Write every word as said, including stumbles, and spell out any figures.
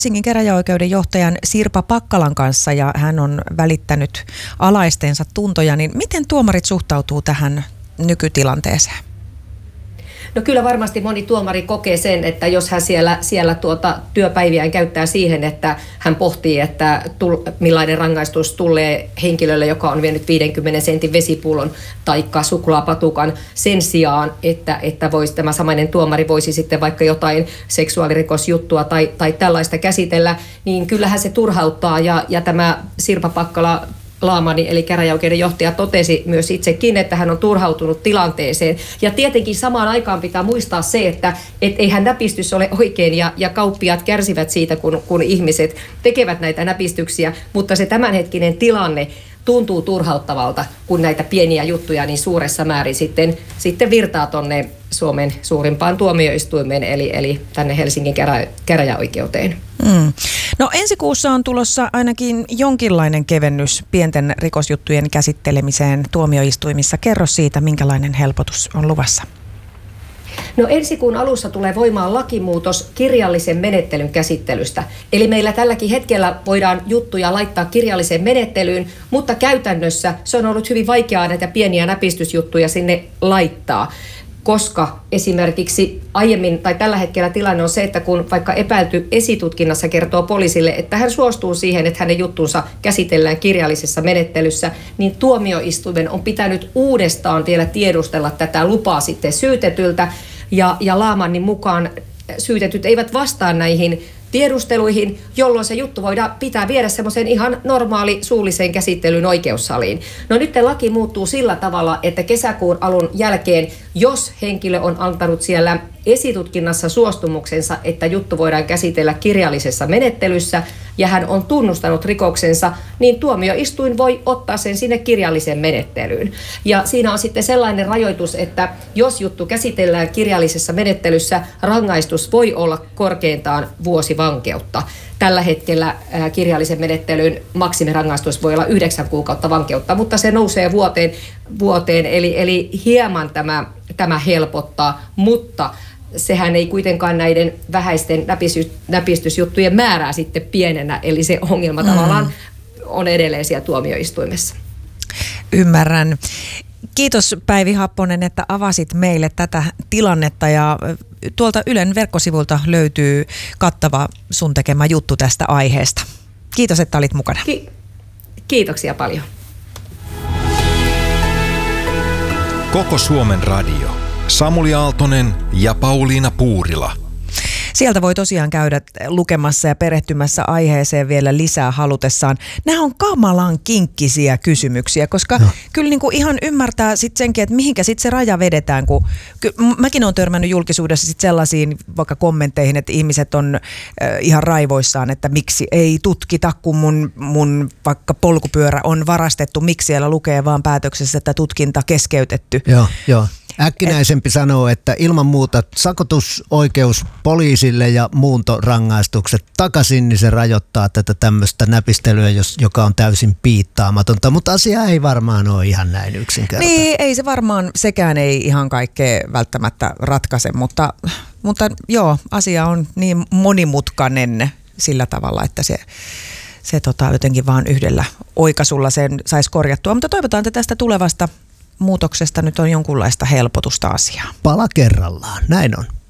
Helsingin käräjäoikeuden johtajan Sirpa Pakkalan kanssa ja hän on välittänyt alaistensa tuntoja, niin miten tuomarit suhtautuu tähän nykytilanteeseen? No kyllä varmasti moni tuomari kokee sen, että jos hän siellä, siellä tuota työpäiviään käyttää siihen, että hän pohtii, että tull, millainen rangaistus tulee henkilölle, joka on vienyt viidenkymmenen sentin vesipullon tai suklaapatukan sen sijaan, että, että voisi, tämä samainen tuomari voisi sitten vaikka jotain seksuaalirikosjuttua tai, tai tällaista käsitellä, niin kyllähän se turhauttaa ja, ja tämä Sirpa Pakkala Laamani, eli käräjäoikeuden johtaja, totesi myös itsekin, että hän on turhautunut tilanteeseen. Ja tietenkin samaan aikaan pitää muistaa se, että et eihän näpistys ole oikein ja, ja kauppiaat kärsivät siitä, kun, kun ihmiset tekevät näitä näpistyksiä, mutta se tämänhetkinen tilanne tuntuu turhauttavalta, kun näitä pieniä juttuja niin suuressa määrin sitten, sitten virtaa tuonne Suomen suurimpaan tuomioistuimeen, eli, eli tänne Helsingin kerä, käräjäoikeuteen. Mm. No ensi kuussa on tulossa ainakin jonkinlainen kevennys pienten rikosjuttujen käsittelemiseen tuomioistuimissa. Kerro siitä, minkälainen helpotus on luvassa. No ensi kuun alussa tulee voimaan lakimuutos kirjallisen menettelyn käsittelystä. Eli meillä tälläkin hetkellä voidaan juttuja laittaa kirjalliseen menettelyyn, mutta käytännössä se on ollut hyvin vaikeaa näitä pieniä näpistysjuttuja sinne laittaa. Koska esimerkiksi aiemmin tai tällä hetkellä tilanne on se, että kun vaikka epäilty esitutkinnassa kertoo poliisille, että hän suostuu siihen, että hänen juttunsa käsitellään kirjallisessa menettelyssä, niin tuomioistuimen on pitänyt uudestaan vielä tiedustella tätä lupaa sitten syytetyltä. Ja, ja Laamannin mukaan syytetyt eivät vastaa näihin tiedusteluihin, jolloin se juttu voidaan pitää viedä semmoisen ihan normaali suulliseen käsittelyyn oikeussaliin. No nyt laki muuttuu sillä tavalla, että kesäkuun alun jälkeen, jos henkilö on antanut siellä esitutkinnassa suostumuksensa, että juttu voidaan käsitellä kirjallisessa menettelyssä ja hän on tunnustanut rikoksensa, niin tuomioistuin voi ottaa sen sinne kirjalliseen menettelyyn. Ja siinä on sitten sellainen rajoitus, että jos juttu käsitellään kirjallisessa menettelyssä, rangaistus voi olla korkeintaan vuosi vankeutta. Tällä hetkellä kirjallisen menettelyn maksimirangaistus voi olla yhdeksän kuukautta vankeutta, mutta se nousee vuoteen, vuoteen eli, eli hieman tämä, tämä helpottaa, mutta sehän ei kuitenkaan näiden vähäisten näpistysjuttujen määrää sitten pienennä, eli se ongelma mm. tavallaan on edelleen siellä tuomioistuimessa. Ymmärrän. Kiitos Päivi Happonen, että avasit meille tätä tilannetta ja tuolta Ylen verkkosivulta löytyy kattava sun tekemä juttu tästä aiheesta. Kiitos, että olit mukana. Ki- Kiitoksia paljon. Koko Suomen radio. Samuli Aaltonen ja Pauliina Puurila. Sieltä voi tosiaan käydä lukemassa ja perehtymässä aiheeseen vielä lisää halutessaan. Nämä on kamalan kinkkisiä kysymyksiä, koska no. kyllä niin kuin ihan ymmärtää sitten senkin, että mihinkä sitten se raja vedetään. Kun, ky- mäkin olen törmännyt julkisuudessa sit sellaisiin vaikka kommentteihin, että ihmiset on äh, ihan raivoissaan, että miksi ei tutkita, kun mun, mun vaikka polkupyörä on varastettu. Miksi siellä lukee vaan päätöksessä, että tutkinta keskeytetty. Joo, joo. Äkkinäisempi sanoo, että ilman muuta sakotusoikeus poliisille ja muuntorangaistukset takaisin, niin se rajoittaa tätä tämmöistä näpistelyä, joka on täysin piittaamatonta, mutta asia ei varmaan ole ihan näin yksinkertainen. Niin, ei se varmaan, sekään ei ihan kaikkea välttämättä ratkaise, mutta, mutta joo, asia on niin monimutkainen sillä tavalla, että se, se tota, jotenkin vaan yhdellä oikaisulla sen saisi korjattua, mutta toivotaan, että tästä tulevasta muutoksesta nyt on jonkunlaista helpotusta asiaa. Pala kerrallaan, näin on.